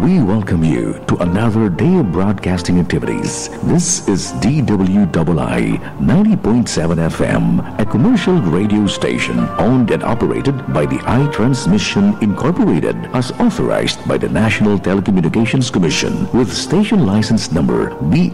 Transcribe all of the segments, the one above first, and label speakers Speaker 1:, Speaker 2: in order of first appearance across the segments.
Speaker 1: we welcome you to another day of broadcasting activities. This is DWII 90.7 FM, a commercial radio station owned and operated by the iTransmission Incorporated as authorized by the National Telecommunications Commission with station license number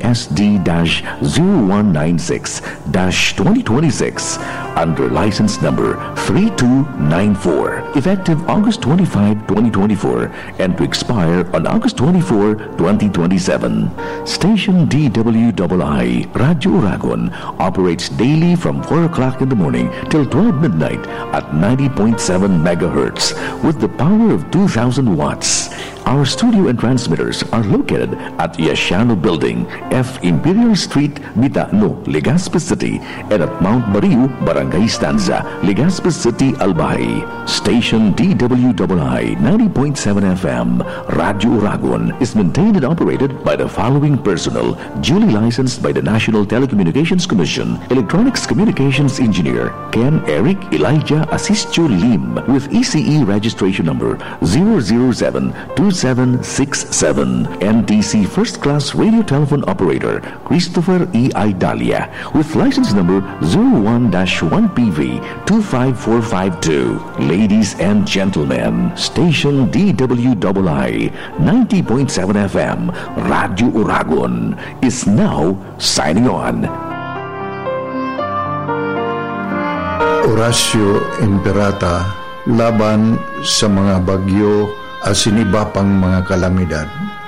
Speaker 1: BSD-0196-2026 under license number 3294, effective August 25, 2024 and to expire on August 24, 2027. Station DWII Radio Uragon operates daily from 4 o'clock in the morning till 12 midnight at 90.7 megahertz with the power of 2,000 watts. Our studio and transmitters are located at Yashano Building, F. Imperial Street, Bitano, Legazpi City, and at Mount Mariu, Barangay Stanza, Legazpi City, Albay. Station DWII 90.7 FM, Radio Uragon is maintained and operated by the following personnel, duly licensed by the National Telecommunications Commission. Electronics Communications Engineer Ken Eric Elijah Asistio Lim with ECE registration number 0072767. NTC First Class Radio Telephone Operator Christopher E. Idalia with license number 01-1PV25452. Ladies and gentlemen, Station DWII 90.7 FM Radio Uragon is now signing on.
Speaker 2: Horacio Imperata laban sa mga bagyo asiniba pang mga kalamidad.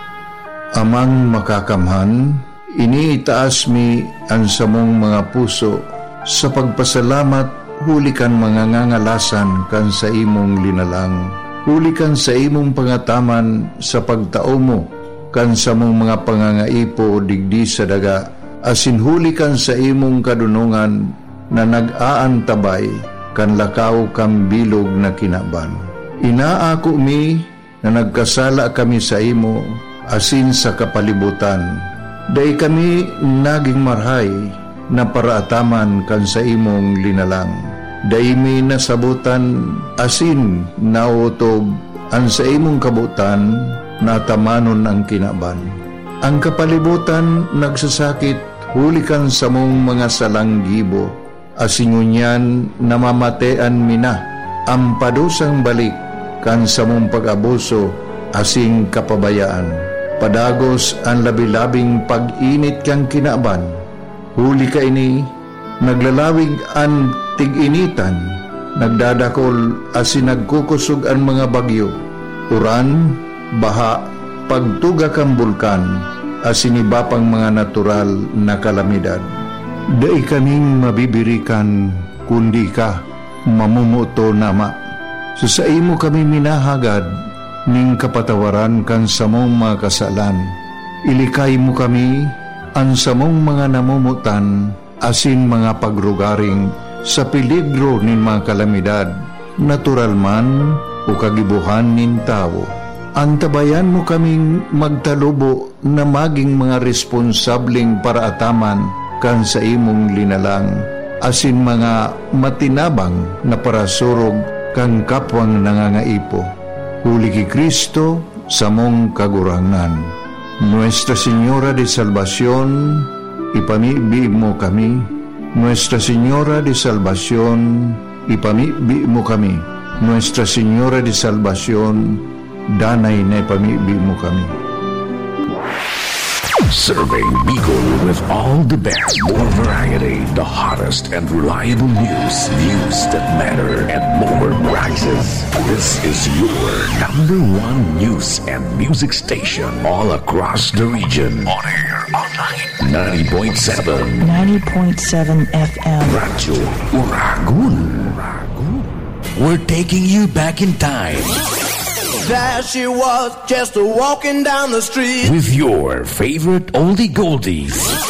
Speaker 2: Amang makakamhan, iniitaas mi ang samong mga puso sa pagpasalamat hulikan mga ngangalasan kan sa imong linalang. Hulikan sa imong pangataman sa pagtao mo kan sa mong mga pangangaipo digdi sa daga. Asin hulikan sa imong kadunungan na nag-aantabay kan lakaw kang bilog na kinaban. Inaako mi na nagkasala kami sa imo asin sa kapalibutan. Day kami naging marhay na paraataman kan sa imong linalang. Day mi nasabutan asin nautob ang sa imong kabutan na tamanon ang kinaban. Ang kapalibutan nagsasakit hulikan sa mong mga salanggibo. Asin ngunyan namamatean mina ang padusang balik kan sa mong pag-abuso asing kapabayaan. Padagos ang labi-labing pag-init kang kinaban. Huli ka ini, naglalawig ang tig-initan, nagdadakol asin nagkukusog ang mga bagyo. Uran, baha, pagtuga kang bulkan, asin iba pang mga natural na kalamidad. Dai kaming mabibirikan kundi ka, mamumuto nama. So sa imo kami minahagad ning kapatawaran kan samong mga kasalan. Ilikay mo kami ang samong mga namumutan asin mga pagrugaring sa peligro nin mga kalamidad, natural man o kagibuhan nin tao. Antabayan mo kaming magtalubo na maging mga responsableng paraataman kan sa imong linalang asin mga matinabang na parasurog kang kapwang nangangaipo. Huli ki Kristo sa mong kagurangan. Nuestra Señora de Salvación, ipamibi mo kami. Nuestra Señora de Salvación, ipamibi mo kami. Nuestra Señora de Salvación, danay na ipamibi mo kami.
Speaker 1: Serving Bicol with all the best, more variety, the hottest and reliable news that matter, and more prizes. This is your #1 news and music station all across the region. On air, online, 90.7
Speaker 3: FM.
Speaker 1: Radio Uragon. We're taking you back in time.
Speaker 4: There she was, just walking down the street
Speaker 1: with your favorite oldie goldies.